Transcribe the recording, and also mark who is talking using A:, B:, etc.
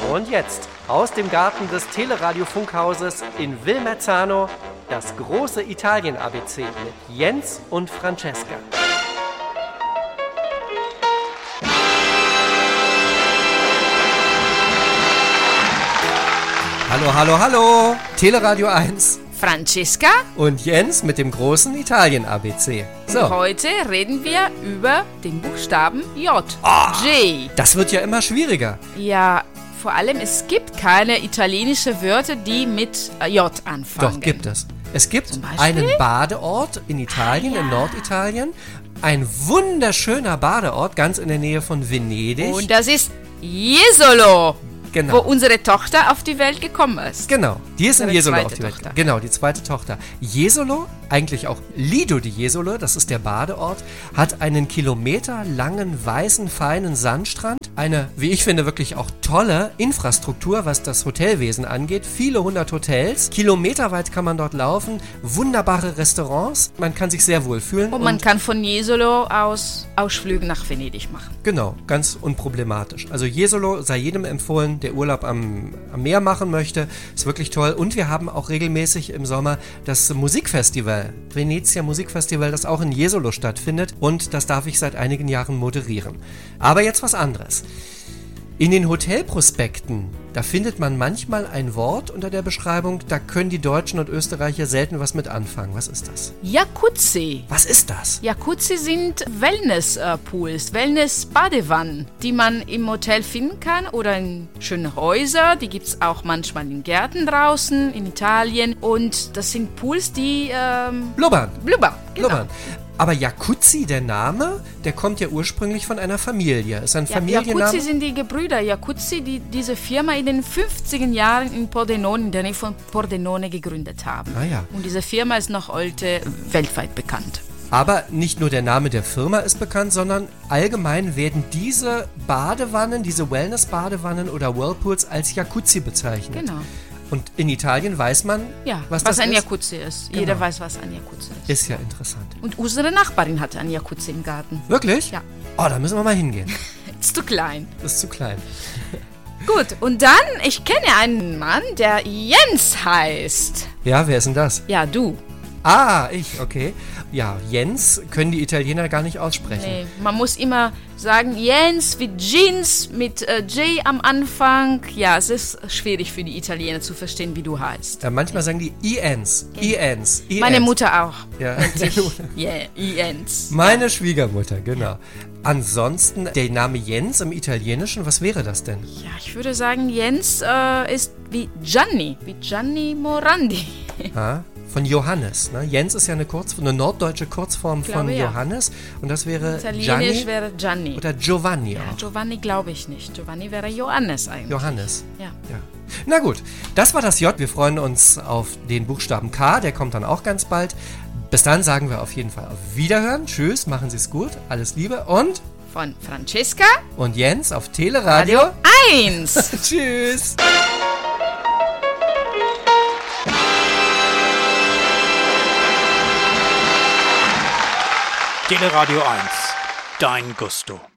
A: Und jetzt aus dem Garten des Teleradio-Funkhauses in Wilmerzano das große Italien-ABC mit Jens und Francesca. Hallo, hallo, hallo! Teleradio 1.
B: Francesca
A: Und Jens mit dem großen Italien-ABC. So.
B: Heute reden wir über den Buchstaben J. J.
A: Das wird ja immer schwieriger.
B: Ja, vor allem es gibt keine italienischen Wörter, die mit J anfangen.
A: Doch, gibt es. Es gibt
B: Zum Beispiel?
A: einen Badeort in Italien, in Norditalien. Ein wunderschöner Badeort, ganz in der Nähe von Venedig.
B: Und das ist Jesolo,
A: Genau.
B: wo unsere Tochter auf die Welt gekommen ist.
A: Genau, die ist in
B: Unsere
A: Jesolo auf
B: zweite
A: die Welt.
B: Tochter.
A: Genau, die zweite Tochter. Jesolo, eigentlich auch Lido di Jesolo, das ist der Badeort, hat einen kilometerlangen, weißen, feinen Sandstrand. Eine, wie ich finde, wirklich auch tolle Infrastruktur, was das Hotelwesen angeht. Viele hundert Hotels. Kilometerweit kann man dort laufen. Wunderbare Restaurants. Man kann sich sehr wohl fühlen.
B: Und man kann von Jesolo aus Ausflüge nach Venedig machen.
A: Genau, ganz unproblematisch. Also Jesolo sei jedem empfohlen, der Urlaub am Meer machen möchte. Ist wirklich toll. Und wir haben auch regelmäßig im Sommer das Musikfestival, Venezia Musikfestival, das auch in Jesolo stattfindet. Und das darf ich seit einigen Jahren moderieren. Aber jetzt was anderes. In den Hotelprospekten, da findet man manchmal ein Wort unter der Beschreibung, da können die Deutschen und Österreicher selten was mit anfangen. Was ist das?
B: Jacuzzi.
A: Was ist das?
B: Jacuzzi sind Wellness-Pools, Wellness-Badewannen, die man im Hotel finden kann oder in schönen Häusern. Die gibt es auch manchmal in Gärten draußen, in Italien. Und das sind Pools, die
A: Blubbern.
B: Genau.
A: Blubbern. Aber Jacuzzi, der Name, der kommt ja ursprünglich von einer Familie. Ist ein Familienname?
B: Jacuzzi sind die Gebrüder Jacuzzi, die diese Firma in den 50er Jahren in Pordenone, in der Nähe von Pordenone gegründet haben.
A: Ah ja.
B: Und diese Firma ist noch heute weltweit bekannt.
A: Aber nicht nur der Name der Firma ist bekannt, sondern allgemein werden diese Badewannen, diese Wellness-Badewannen oder Whirlpools als Jacuzzi bezeichnet.
B: Genau.
A: Und in Italien weiß man,
B: Ja,
A: was
B: was
A: das
B: ein
A: ist.
B: Jacuzzi ist.
A: Genau.
B: Jeder weiß, was ein Jacuzzi ist.
A: Ist ja interessant.
B: Und unsere Nachbarin hatte ein Jacuzzi im Garten.
A: Wirklich?
B: Ja.
A: Oh, da müssen wir mal hingehen.
B: Ist zu klein.
A: Das ist zu klein.
B: Gut, und dann, ich kenne einen Mann, der Jens heißt.
A: Ja, wer ist denn das?
B: Ja, du.
A: Ah, ich, okay. Ja, Jens können die Italiener gar nicht aussprechen.
B: Nee, man muss immer sagen Jens wie Jeans mit J am Anfang. Ja, es ist schwierig für die Italiener zu verstehen, wie du heißt.
A: Manchmal sagen die Iens.
B: Meine Mutter auch.
A: Ja.
B: Yeah, Jens.
A: Meine Schwiegermutter, genau. Ansonsten, der Name Jens im Italienischen, was wäre das denn?
B: Ja, ich würde sagen, Jens ist wie Gianni Morandi.
A: Ah, von Johannes. Ne? Jens ist ja eine norddeutsche Kurzform von
B: ja.
A: Johannes. Und das wäre
B: Italienisch wäre Gianni.
A: oder Giovanni
B: Ja,
A: auch.
B: Giovanni glaube ich nicht. Giovanni wäre Johannes eigentlich.
A: Johannes.
B: Ja.
A: Ja. Na gut, das war das J. Wir freuen uns auf den Buchstaben K. Der kommt dann auch ganz bald. Bis dann sagen wir auf jeden Fall auf Wiederhören. Tschüss, machen Sie es gut. Alles Liebe und...
B: Von Francesca
A: Und Jens auf Teleradio.
B: Radio 1.
A: Tschüss.
C: Teleradio 1, dein Gusto.